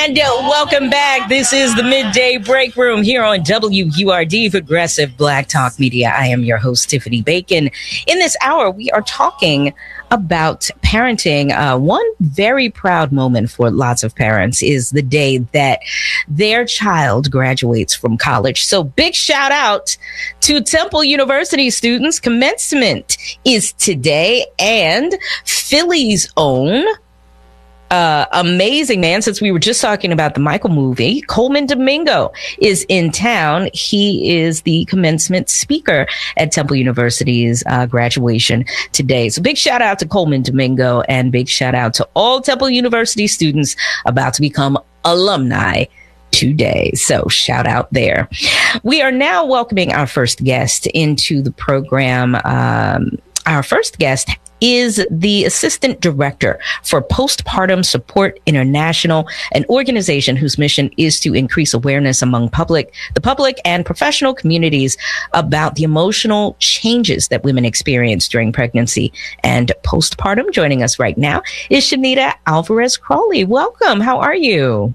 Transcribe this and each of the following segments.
And welcome back. This is the Midday Break Room here on WURD, Progressive Black Talk Media. I am your host, Tiffany Bacon. In this hour, we are talking about parenting. One very proud moment for lots of parents is the day that their child graduates from college. So big shout out to Temple University students. Commencement is today, and Philly's own amazing man, since we were just talking about the Michael movie, Coleman Domingo is in town. He is the commencement speaker at Temple University's graduation today. So big shout out to Coleman Domingo, and big shout out to all Temple University students about to become alumni today. So shout out there. We are now welcoming our first guest into the program. Our first guest is the Assistant Director for Postpartum Support International, an organization whose mission is to increase awareness among the public and professional communities about the emotional changes that women experience during pregnancy and postpartum. Joining us right now is Shanita Alvarez Crawley. Welcome. How are you?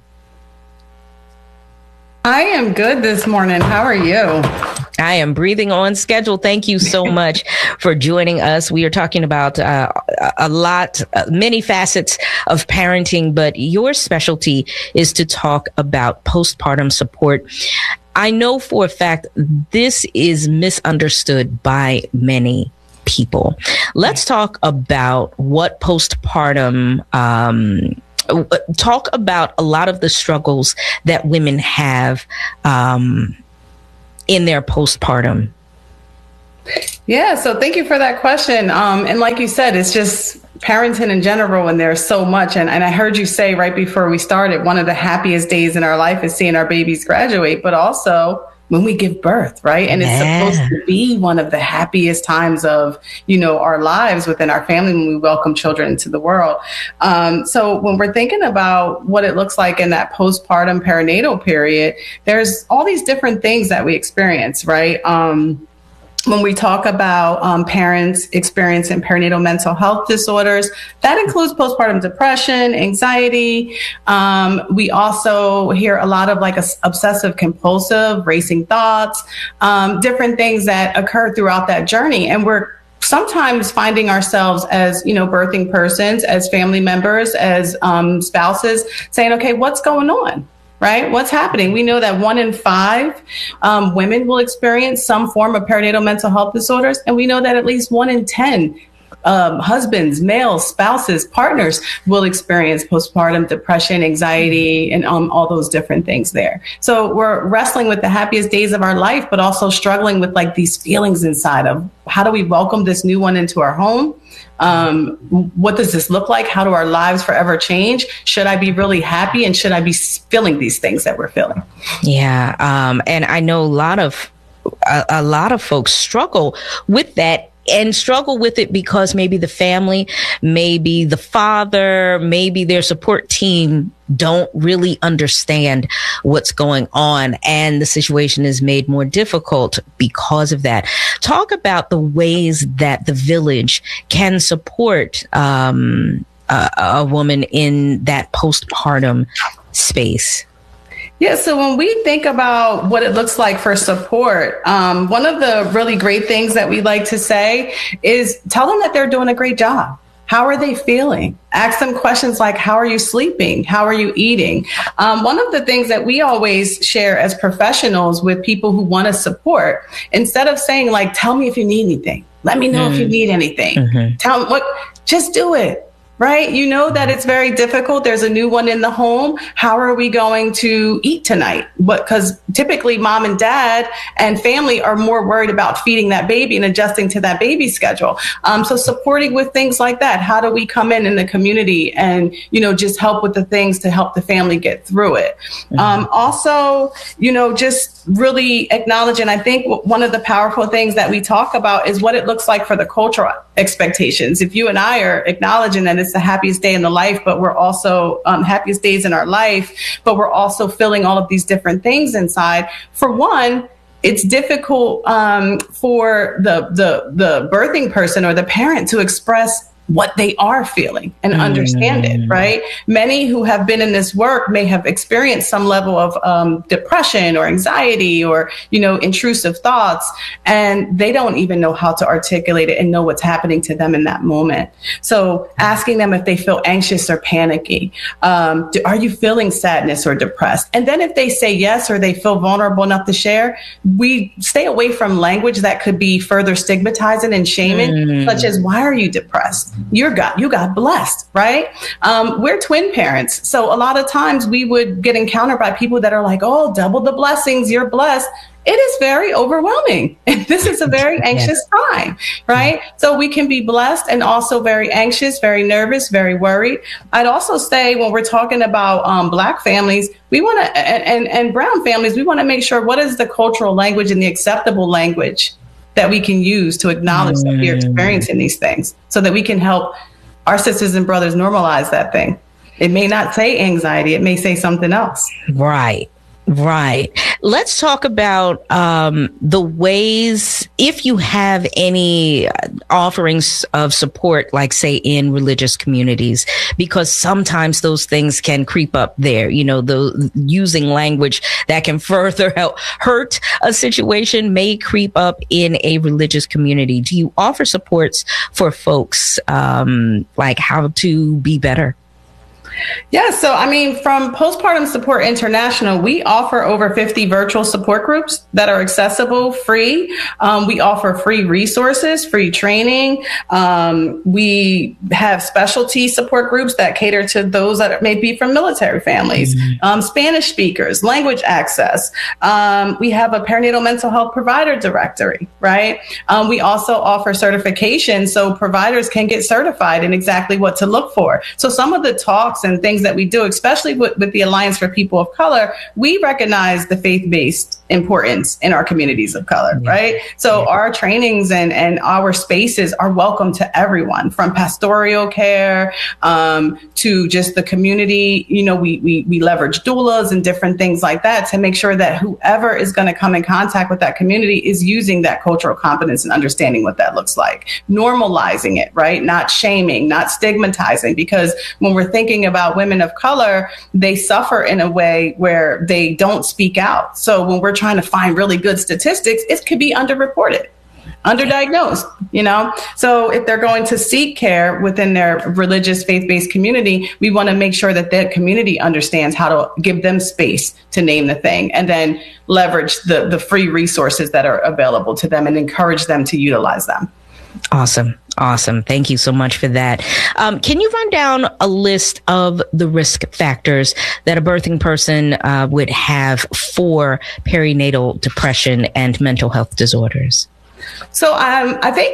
I am good this morning. How are you? I am breathing on schedule. Thank you so much for joining us. We are talking about many facets of parenting, but your specialty is to talk about postpartum support. I know for a fact this is misunderstood by many people. Let's talk about what postpartum talk about a lot of the struggles that women have in their postpartum. Yeah, so thank you for that question. And like you said, it's just parenting in general, and there's so much. And I heard you say right before we started, one of the happiest days in our life is seeing our babies graduate, but also when we give birth, right? And it's supposed to be one of the happiest times of, our lives within our family when we welcome children into the world. So when we're thinking about what it looks like in that postpartum perinatal period, there's all these different things that we experience, right? When we talk about parents experiencing perinatal mental health disorders, that includes postpartum depression, anxiety. We also hear a lot of obsessive compulsive, racing thoughts, different things that occur throughout that journey. And we're sometimes finding ourselves as, birthing persons, as family members, as spouses, saying, okay, what's going on? Right? What's happening? We know that 1 in 5 women will experience some form of perinatal mental health disorders. And we know that at least 1 in 10 husbands, males, spouses, partners will experience postpartum depression, anxiety, and all those different things there. So we're wrestling with the happiest days of our life, but also struggling with these feelings inside of how do we welcome this new one into our home? What does this look like? How do our lives forever change? Should I be really happy, and should I be feeling these things that we're feeling? Yeah. And I know a lot of folks struggle with that, and struggle with it because maybe the family, maybe the father, maybe their support team don't really understand what's going on, and the situation is made more difficult because of that. Talk about the ways that the village can support a woman in that postpartum space. Yeah, so when we think about what it looks like for support, one of the really great things that we like to say is tell them that they're doing a great job. How are they feeling? Ask them questions like, how are you sleeping? How are you eating? One of the things that we always share as professionals with people who want to support, instead of saying tell me if you need anything, let me know if you need anything, tell them just do it. Right? You know that it's very difficult. There's a new one in the home. How are we going to eat tonight? Because typically mom and dad and family are more worried about feeding that baby and adjusting to that baby schedule. So supporting with things like that. How do we come in the community and, just help with the things to help the family get through it? Also, just really acknowledging, I think one of the powerful things that we talk about is what it looks like for the cultural expectations. If you and I are acknowledging that it's the happiest day in the life, but we're also happiest days in our life, but we're also feeling all of these different things inside. For one, it's difficult for the birthing person or the parent to express what they are feeling and understand it, right? Many who have been in this work may have experienced some level of depression or anxiety or, intrusive thoughts, and they don't even know how to articulate it and know what's happening to them in that moment. So asking them if they feel anxious or panicky, are you feeling sadness or depressed? And then if they say yes, or they feel vulnerable enough to share, we stay away from language that could be further stigmatizing and shaming, such as, why are you depressed? You got blessed, right? We're twin parents. So a lot of times we would get encountered by people that are like, oh, double the blessings, you're blessed. It is very overwhelming. This is a very anxious time, right? So we can be blessed and also very anxious, very nervous, very worried. I'd also say when we're talking about Black families, we want to, and brown families, we want to make sure what is the cultural language and the acceptable language that we can use to acknowledge that we're experiencing these things so that we can help our sisters and brothers normalize that thing. It may not say anxiety. It may say something else. Right. Let's talk about the ways, if you have any offerings of support, like say in religious communities, because sometimes those things can creep up there, using language that can further hurt a situation may creep up in a religious community. Do you offer supports for folks like how to be better? Yeah. So, from Postpartum Support International, we offer over 50 virtual support groups that are accessible, free. We offer free resources, free training. We have specialty support groups that cater to those that may be from military families, Spanish speakers, language access. We have a perinatal mental health provider directory, right? We also offer certification so providers can get certified in exactly what to look for. So some of the talks and things that we do, especially with the Alliance for People of Color, we recognize the faith-based importance in our communities of color, right? So our trainings and our spaces are welcome to everyone, from pastoral care to just the community. We leverage doulas and different things like that to make sure that whoever is going to come in contact with that community is using that cultural competence and understanding what that looks like, normalizing it, right? Not shaming, not stigmatizing, because when we're thinking about women of color, they suffer in a way where they don't speak out. So when we're trying to find really good statistics, it could be underreported, underdiagnosed, So if they're going to seek care within their religious faith-based community, we want to make sure that that community understands how to give them space to name the thing and then leverage the free resources that are available to them and encourage them to utilize them. Awesome. Thank you so much for that. Can you run down a list of the risk factors that a birthing person would have for perinatal depression and mental health disorders? So I think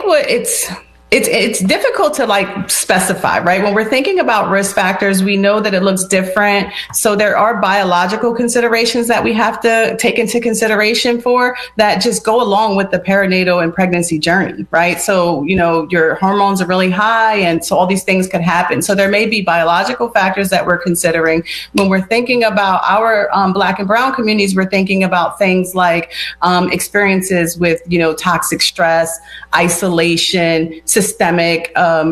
it's difficult to specify, right? When we're thinking about risk factors, we know that it looks different. So there are biological considerations that we have to take into consideration for that just go along with the perinatal and pregnancy journey, right? So, your hormones are really high, and so all these things could happen. So there may be biological factors that we're considering. When we're thinking about our Black and brown communities, we're thinking about things like experiences with, toxic stress, isolation, systemic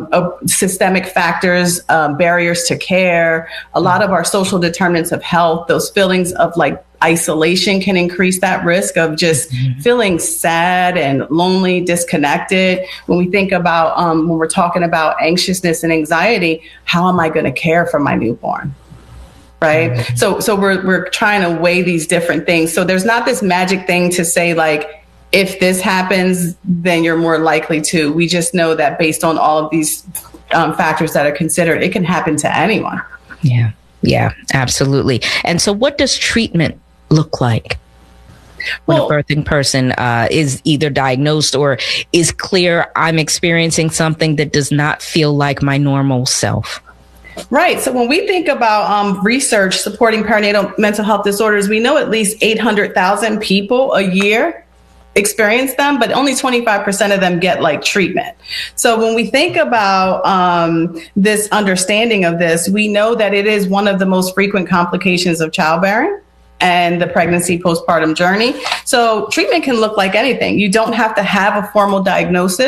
factors, barriers to care. A lot of our social determinants of health, those feelings of isolation can increase that risk of just feeling sad and lonely, disconnected. When we think about, when we're talking about anxiousness and anxiety, how am I going to care for my newborn? Right. So we're trying to weigh these different things. So there's not this magic thing to say if this happens, then you're more likely to. We just know that based on all of these factors that are considered, it can happen to anyone. Yeah, absolutely. And so what does treatment look like when a birthing person is either diagnosed or is clear, I'm experiencing something that does not feel like my normal self? Right. So when we think about research supporting perinatal mental health disorders, we know at least 800,000 people a year experience them, but only 25% of them get treatment. So when we think about this understanding of this, we know that it is one of the most frequent complications of childbearing and the pregnancy postpartum journey. So treatment can look like anything. You don't have to have a formal diagnosis.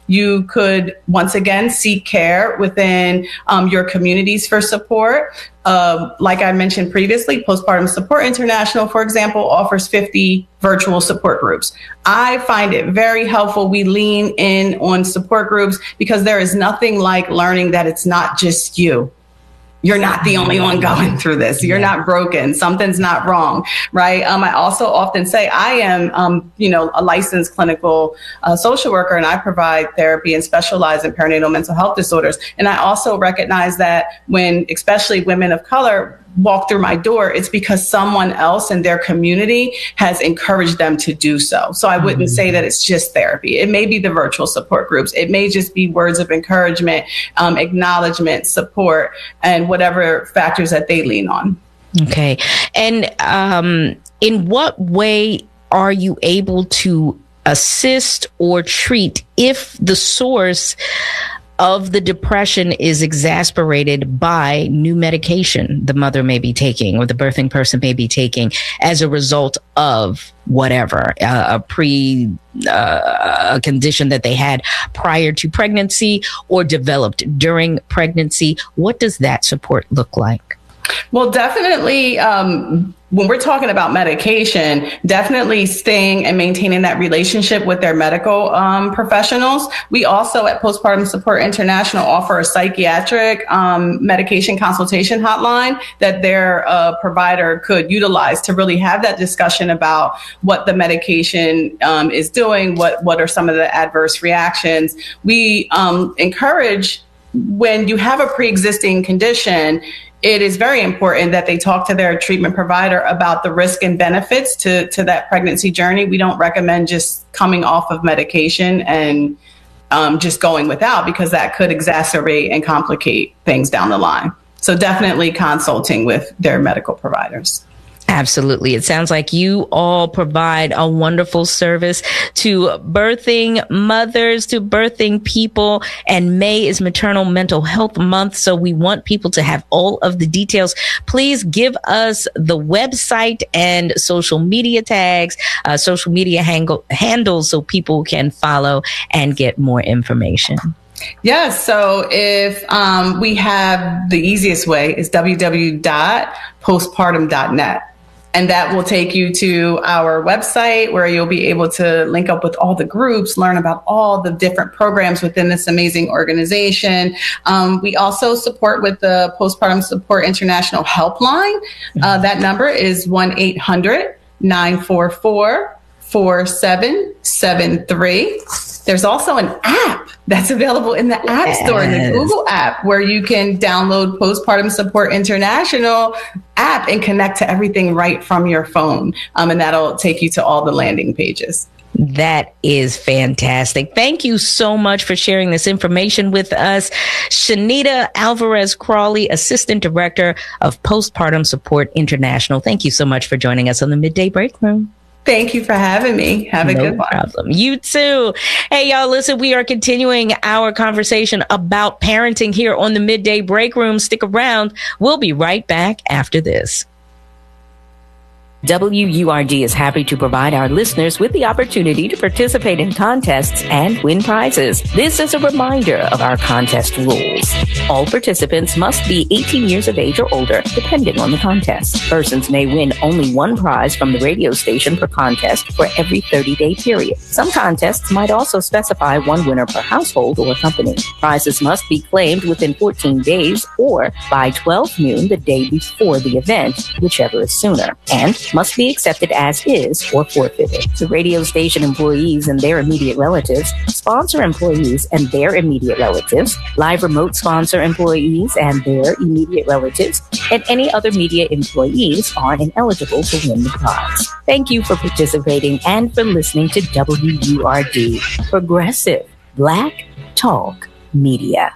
You could, once again, seek care within your communities for support. Like I mentioned previously, Postpartum Support International, for example, offers 50 virtual support groups. I find it very helpful. We lean in on support groups because there is nothing like learning that it's not just you. You're not the only one going through this. You're not broken. Something's not wrong, right? I also often say I am, a licensed clinical social worker, and I provide therapy and specialize in perinatal mental health disorders. And I also recognize that when, especially women of color, walk through my door, it's because someone else in their community has encouraged them to do so. So I wouldn't say that it's just therapy. It may be the virtual support groups. It may just be words of encouragement, acknowledgement, support, and whatever factors that they lean on. Okay. And in what way are you able to assist or treat if the source of the depression is exacerbated by new medication the mother may be taking or the birthing person may be taking as a result of whatever, a condition that they had prior to pregnancy or developed during pregnancy? What does that support look like? Well, definitely, when we're talking about medication, definitely staying and maintaining that relationship with their medical professionals. We also at Postpartum Support International offer a psychiatric medication consultation hotline that their provider could utilize to really have that discussion about what the medication is doing, what are some of the adverse reactions. We encourage, when you have a pre-existing condition, it is very important that they talk to their treatment provider about the risk and benefits to that pregnancy journey. We don't recommend just coming off of medication and just going without, because that could exacerbate and complicate things down the line. So definitely consulting with their medical providers. Absolutely. It sounds like you all provide a wonderful service to birthing mothers, to birthing people. And May is Maternal Mental Health Month, so we want people to have all of the details. Please give us the website and social media tags, social media handles, so people can follow and get more information. Yes. So if we have, the easiest way is www.postpartum.net. And that will take you to our website where you'll be able to link up with all the groups, learn about all the different programs within this amazing organization. We also support with the Postpartum Support International Helpline. That number is 1-800-944-4773. There's also an app that's available in the App Store, in the Google app, where you can download Postpartum Support International app and connect to everything right from your phone. And that'll take you to all the landing pages. That is fantastic. Thank you so much for sharing this information with us. Shanita Alvarez Crawley, Assistant Director of Postpartum Support International. Thank you so much for joining us on the Midday Break Room. Thank you for having me. Have a good one. No problem. You too. Hey, y'all, listen, we are continuing our conversation about parenting here on the Midday Break Room. Stick around. We'll be right back after this. WURD is happy to provide our listeners with the opportunity to participate in contests and win prizes. This is a reminder of our contest rules. All participants must be 18 years of age or older, depending on the contest. Persons may win only one prize from the radio station per contest for every 30-day period. Some contests might also specify one winner per household or company. Prizes must be claimed within 14 days or by 12 noon the day before the event, whichever is sooner, and must be accepted as is or forfeited. The radio station employees and their immediate relatives, sponsor employees and their immediate relatives, live remote sponsor employees and their immediate relatives, and any other media employees are ineligible to win the prize. Thank you for participating and for listening to WURD, Progressive Black Talk Media.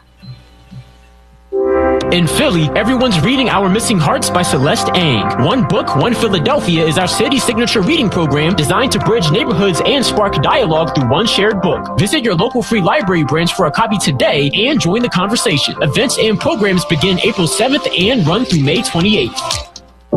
In Philly, everyone's reading Our Missing Hearts by Celeste Ng. One Book, One Philadelphia is our city signature reading program designed to bridge neighborhoods and spark dialogue through one shared book. Visit your local free library branch for a copy today and join the conversation. Events and programs begin April 7th and run through May 28th.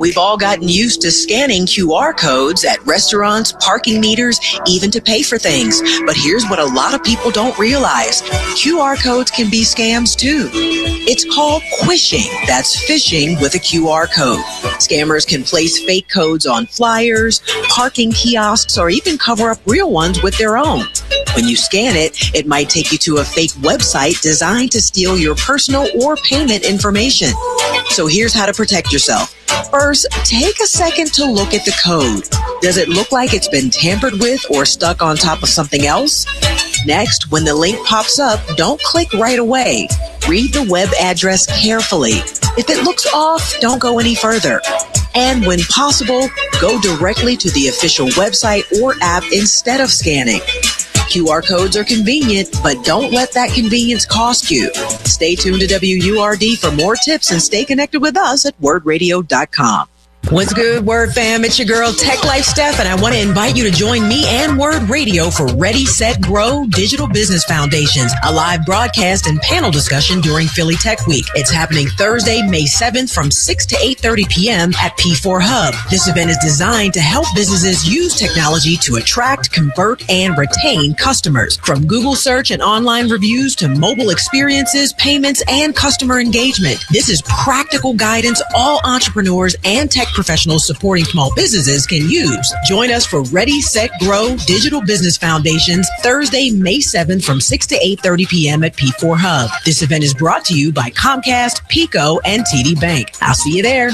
We've all gotten used to scanning QR codes at restaurants, parking meters, even to pay for things. But here's what a lot of people don't realize. QR codes can be scams too. It's called quishing. That's phishing with a QR code. Scammers can place fake codes on flyers, parking kiosks, or even cover up real ones with their own. When you scan it, it might take you to a fake website designed to steal your personal or payment information. So here's how to protect yourself. First, take a second to look at the code. Does it look like it's been tampered with or stuck on top of something else? Next, when the link pops up, don't click right away. Read the web address carefully. If it looks off, don't go any further. And when possible, go directly to the official website or app instead of scanning. QR codes are convenient, but don't let that convenience cost you. Stay tuned to WURD for more tips and stay connected with us at wordradio.com. What's good, Word fam? It's your girl, Tech Life Steph, and I want to invite you to join me and Word Radio for Ready, Set, Grow Digital Business Foundations, a live broadcast and panel discussion during Philly Tech Week. It's happening Thursday, May 7th from 6 to 8:30 p.m. at P4 Hub. This event is designed to help businesses use technology to attract, convert, and retain customers. From Google search and online reviews to mobile experiences, payments, and customer engagement. This is practical guidance all entrepreneurs and tech professionals supporting small businesses can use. Join us for Ready, Set, Grow Digital Business Foundations Thursday, May 7th from 6 to 8:30 p.m. at P4 Hub. This event is brought to you by Comcast, Pico, and TD Bank. I'll see you there.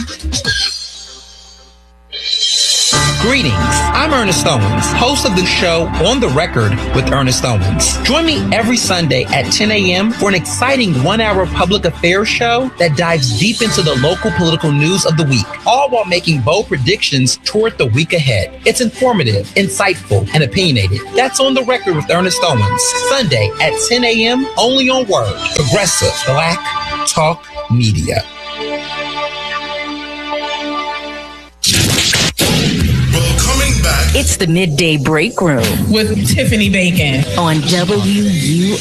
Greetings, I'm Ernest Owens, host of the show On the Record with Ernest Owens. Join me every Sunday at 10 a.m. for an exciting 1-hour public affairs show that dives deep into the local political news of the week, all while making bold predictions toward the week ahead. It's informative, insightful, and opinionated. That's On the Record with Ernest Owens, Sunday at 10 a.m. only on Word, Progressive Black Talk Media. It's the Midday Break Room with Tiffany Bacon on WU.